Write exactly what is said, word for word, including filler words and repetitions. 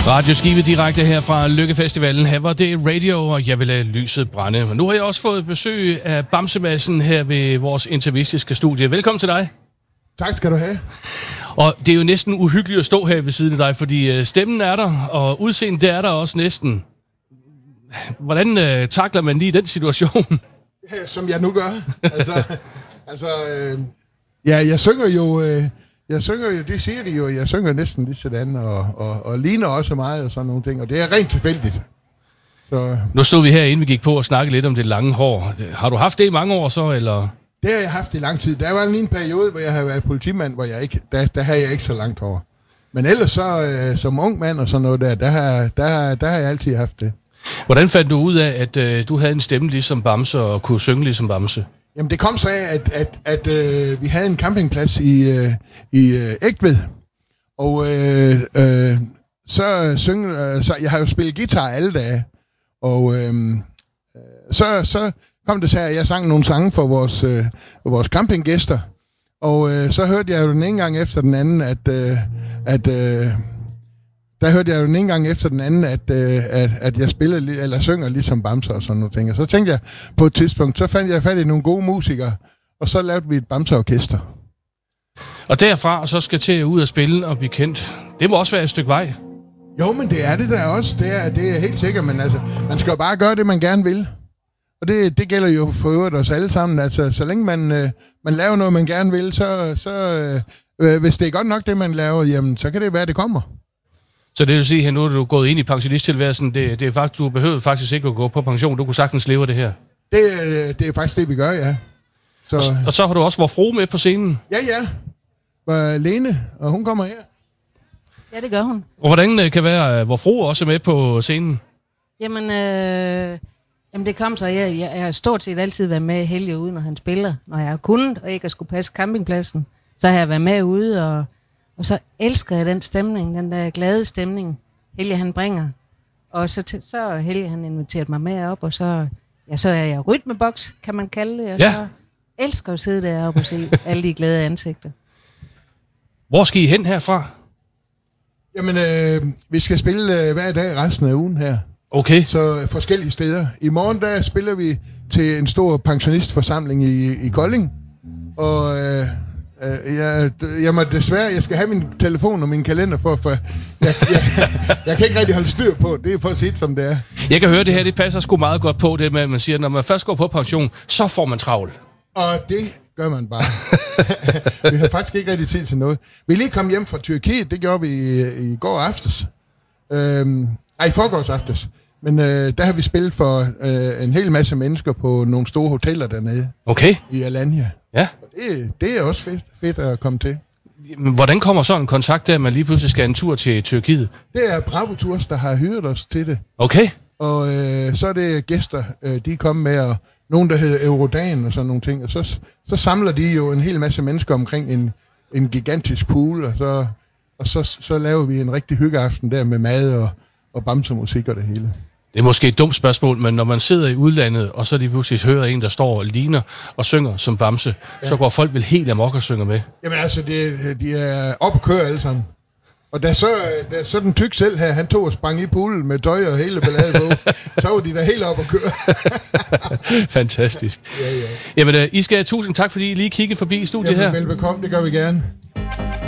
Radioskive direkte her fra Lykkefestivalen. Her var det radio, og jeg vil lade lyset brænde. Men nu har jeg også fået besøg af Bamsemadsen her ved vores intervistiske studie. Velkommen til dig. Tak skal du have. Og det er jo næsten uhyggeligt at stå her ved siden af dig, fordi stemmen er der, og udseendet det er der også næsten. Hvordan uh, takler man lige den situation? Ja, som jeg nu gør. Altså, altså øh, ja, jeg synger jo... Øh, Jeg synger jo, det siger de jo, jeg synger næsten lige sådan, og, og, og ligner også meget og sådan nogle ting, og det er rent tilfældigt. Så. Nu stod vi her, inden vi gik på og snakkede lidt om det lange hår. Har du haft det i mange år så, eller? Det har jeg haft i lang tid. Der var lige en periode, hvor jeg havde været politimand, hvor jeg ikke, der, der havde jeg ikke så langt hår. Men ellers så, øh, som ung mand og sådan noget der, der har, der, der har jeg altid haft det. Hvordan fandt du ud af, at øh, du havde en stemme ligesom Bamse og kunne synge ligesom Bamse? Jamen det kom så af, at, at, at øh, vi havde en campingplads i, øh, i øh, Egtved, og øh, øh, så syng, øh, så jeg har jo spillet guitar alle dage, og øh, så, så kom det så, at jeg sang nogle sange for vores, øh, vores campinggæster, og øh, så hørte jeg jo den ene gang efter den anden, at, øh, at øh, der hørte jeg jo den ene gang efter den anden, at, øh, at, at jeg spiller eller synger ligesom Bamse og sådan nogle ting. Og så tænkte jeg på et tidspunkt, så fandt jeg fat i nogle gode musikere, og så lavede vi et Bamseorkester. Og derfra så skal til ud og spille og blive kendt. Det må også være et stykke vej. Jo, men det er det der også. Det er, det er helt sikkert, men altså, man skal jo bare gøre det, man gerne vil. Og det, det gælder jo for øvrigt os alle sammen. Altså, så længe man, øh, man laver noget, man gerne vil, så, så øh, hvis det er godt nok det, man laver, jamen, så kan det være, det kommer. Så det vil sige, at nu er du gået ind i pensionisttilværelsen. Det, det er faktisk, du behøver faktisk ikke at gå på pension. Du kunne sagtens leve af det her. Det, det er faktisk det, vi gør, ja. Så. Og, og så har du også Vor Frue med på scenen. Ja, ja. Og Lene, og hun kommer her. Ja, det gør hun. Og hvordan kan det være, at Vor Frue også er med på scenen? Jamen, øh, jamen det kom så. Jeg, jeg, jeg har stort set altid været med Helge ude, når han spiller. Når jeg har kunnet, og ikke at skulle passe campingpladsen, så har jeg været med ude, og Og så elsker jeg den stemning, den der glade stemning, Helge han bringer. Og så, t- så Helge han inviteret mig med op, og så, ja, så er jeg rytmeboks, kan man kalde det. Og ja. Så elsker at sidde deroppe og se alle de glade ansigter. Hvor skal I hen herfra? Jamen, øh, vi skal spille øh, hver dag resten af ugen her. Okay. Så øh, forskellige steder. I morgen der spiller vi til en stor pensionistforsamling i, i Kolding. Og... Øh, Uh, jeg, jeg må desværre, jeg skal have min telefon og min kalender for, for jeg, jeg, jeg, jeg kan ikke rigtig holde styr på, det er for at sige som det er. Jeg kan høre det her, det passer sgu meget godt på det med, at man siger, at når man først går på pension, så får man travlt. Og det gør man bare. Vi har faktisk ikke rigtig tid til noget. Vi er lige kommet hjem fra Tyrkiet, det gjorde vi i, i går aftes. Øhm, ej, i forgårs aftes. Men øh, der har vi spillet for øh, en hel masse mennesker på nogle store hoteller dernede. Okay. I Alanya. Ja. Og det, det er også fedt, fedt at komme til. Hvordan kommer sådan en kontakt der, at man lige pludselig skal en tur til Tyrkiet? Det er Bravo Tours, der har hyret os til det. Okay. Og øh, så er det gæster, øh, de er kommet med, og nogen, der hedder Eurodan og sådan nogle ting. Og så, så samler de jo en hel masse mennesker omkring en, en gigantisk pool, og så, og så, så laver vi en rigtig hyggeaften der med mad og, og bamsemusik og det hele. Det er måske et dumt spørgsmål, men når man sidder i udlandet, og så lige pludselig hører en, der står og ligner og synger som Bamse, ja. Så går folk vel helt amok og synger med. Jamen altså, de, de er op og kører alle sammen. Og da så, da så den tyk selv her, han tog og sprang i poolen med tøj og hele balladet på, så var de der helt op og køre. Fantastisk. Ja, ja. Jamen, uh, I skal have tusind tak, fordi I lige kiggede forbi studiet her. Jamen, velbekomme, det gør vi gerne.